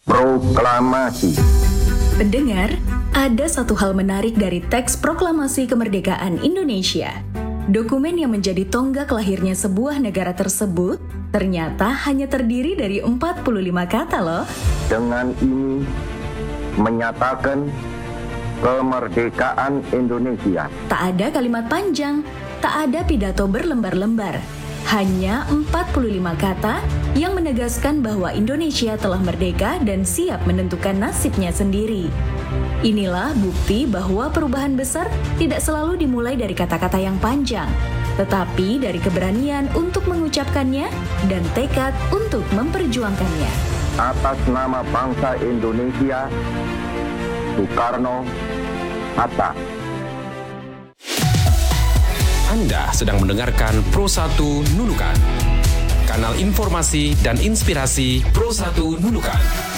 Proklamasi. Pendengar, ada satu hal menarik dari teks Proklamasi Kemerdekaan Indonesia. Dokumen yang menjadi tonggak lahirnya sebuah negara tersebut ternyata hanya terdiri dari 45 kata loh. Dengan ini menyatakan kemerdekaan Indonesia. Tak ada kalimat panjang, tak ada pidato berlembar-lembar. Hanya 45 kata yang menegaskan bahwa Indonesia telah merdeka dan siap menentukan nasibnya sendiri. Inilah bukti bahwa perubahan besar tidak selalu dimulai dari kata-kata yang panjang, tetapi dari keberanian untuk mengucapkannya dan tekad untuk memperjuangkannya. Atas nama bangsa Indonesia, Soekarno-Hatta. Anda sedang mendengarkan Pro 1 Nunukan, kanal informasi dan inspirasi Pro 1 Nunukan.